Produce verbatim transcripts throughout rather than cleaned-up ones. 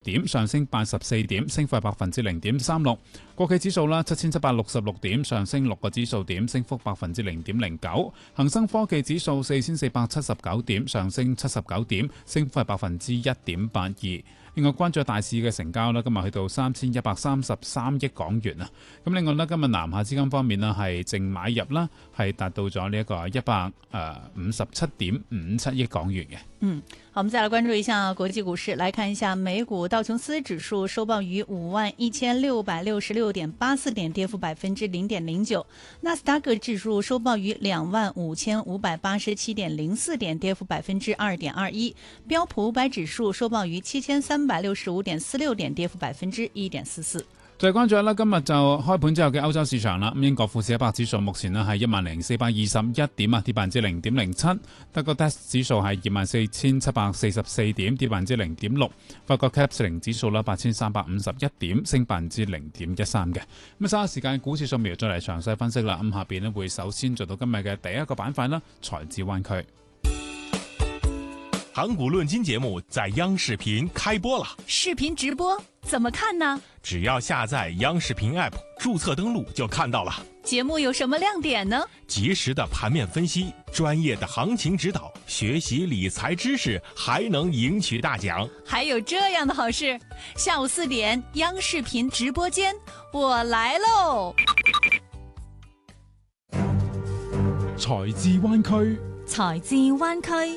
點，上升八十四點，升幅係百分之零點三六。國企指數啦，七千七百六十六點，上升六個指數點，升幅百分之零點零九。恒生科技指數四千四百七十九點，上升七十九點，升幅係百分之一點八二。另外關注大市嘅成交咧，今日去到三千一百三十三億港元啊。咁另外咧，今日南下資金方面咧係淨買入啦，係達到咗呢一個一百誒五十七點五七億港元嘅。 嗯，好，我們再來關注一下國際股市，來看一下美股道瓊斯指數收報於五萬一千六百六十六點八四點，跌幅百分之零點零九。納斯達克指數收報於兩萬五千五百八十七點零四點，跌幅百分之二點二一。標普五百指數收報於七千三百六十五點四六點，跌幅百分之一點四四。 再關注啦，今日就開盤之後嘅歐洲市場啦。咁英國富時一百指數目前呢係一萬零四百二十一點啊，跌百分之零點零七。德國 D A X 指數係二萬四千七百四十四點，跌百分之零點六。法國 C A C 指數啦八千三百五十一點，升百分之零點一三嘅。咁稍後時間股市掃描再嚟詳細分析啦。咁下邊呢會首先做到今日嘅第一個板塊啦，財智灣區。 港股論金節目在央視頻開播了， 視頻直播怎麼看呢？ 只要下載央視頻 App， 註冊登錄就看到了。 節目有什麼亮點呢？ 及時的盤面分析，專業的行情指導，學習理財知識，還能贏取大獎。 還有這樣的好事，下午四點央視頻直播間，我來嘍！ 財智灣區， 財智灣區。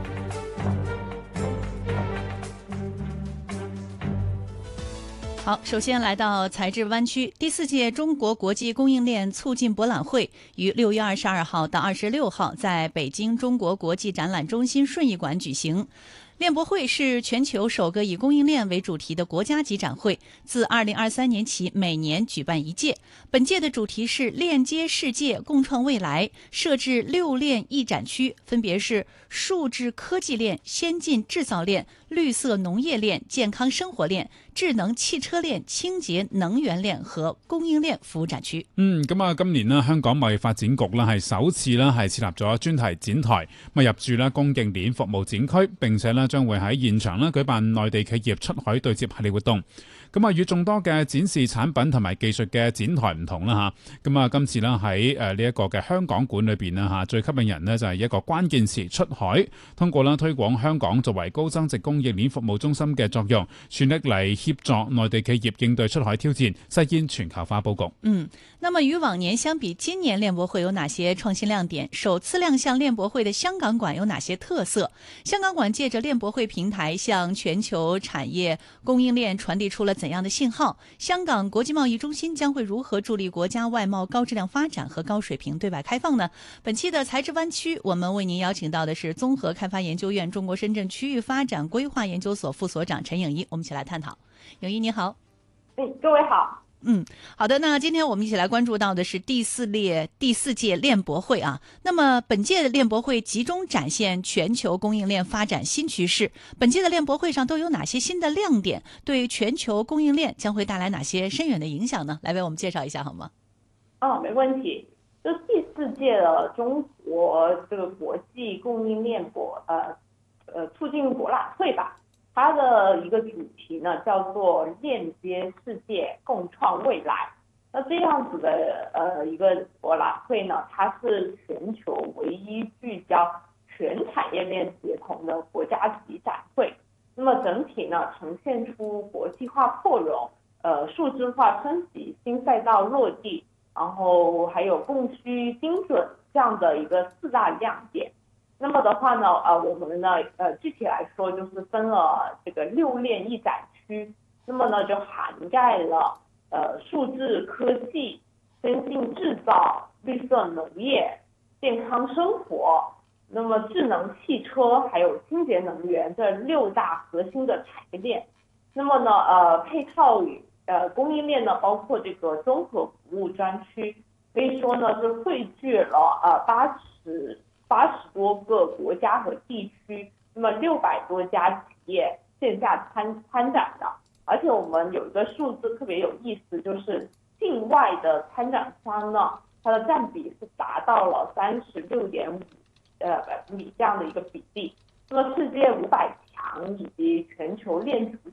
好，首先來到財智灣區，第四屆中國國際供應鏈促進博覽會於六月二十二號到二十六號在北京中國國際展覽中心順義館舉行。鏈博會是全球首個以供應鏈為主題的國家級展會，自二零二三年起每年舉辦一屆。本屆的主題是鏈接世界，共創未來，設置六鏈一展區，分別是數字科技鏈、先進製造鏈、綠色農業鏈、健康生活鏈、智能汽車鏈、清潔能源鏈和供應鏈服務展區。 嗯，咁啊，今年咧香港貿易發展局咧係首次咧係設立咗專題展台，咁入駐咧供應鏈服務展區，並且咧將會喺現場咧舉辦內地企業出海對接系列活動。咁啊，與眾多嘅展示產品同埋技術嘅展台唔同啦嚇。咁啊，今次咧喺誒呢一個嘅香港館裏邊啦嚇，最吸引人呢就係一個關鍵詞出海，通過啦推廣香港作為高增值供應鏈服務中心嘅作用，全力嚟協助內地企業應對出海挑戰，實現全球化佈局。 嗯，那麼與往年相比，今年鏈博會有哪些創新亮點？首次亮相鏈博會的香港館有哪些特色？香港館借着鏈博會平台，向全球產業供應鏈傳遞出了怎樣的信號？香港國際貿易中心將會如何助力國家外貿高質量發展和高水平對外開放呢？本期的財智灣區，我們為您邀請到的是綜合開發研究院中國深圳區域發展規劃研究所副所長陳穎儀，我們一起來探討。穎儀你好。 嗯，各位好。 嗯，好的。那今天我們一起來關注到的是第四列第四屆鏈博會啊。那麼本屆的鏈博會集中展現全球供應鏈發展新趨勢。本屆的鏈博會上都有哪些新的亮點？對全球供應鏈將會帶來哪些深遠的影響呢？來為我們介紹一下好嗎？ 哦，沒問題。就第四屆的中國這個國際供應鏈博呃呃促進博覽會吧。它的一個主題呢，叫做鏈接世界，共創未來。那這樣子的呃一個博覽會呢，它是全球唯一聚焦全產業鏈協同的國家級展會。那麼整體呢，呈現出國際化擴容、呃數字化升級、新賽道落地，然後還有供需精準這樣的一個四大亮點。那麼的話呢，呃，我們呢，呃，具體來說就是分了這個六鏈一展區，那麼呢就涵蓋了呃數字科技、先進製造、綠色農業、健康生活，那麼智能汽車還有清潔能源這六大核心的產業鏈。那麼呢，呃，配套與呃供應鏈呢，包括這個綜合服務專區，可以說呢是匯聚了呃八十。八十多個國家和地區，那麼六百多家企業線下參參展的，而且我們有一個數字特別有意思，就是境外的參展商呢，它的佔比是達到了三十六點五呃百分比這樣的一個比例。那麼世界五百強以及全球鏈主企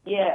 业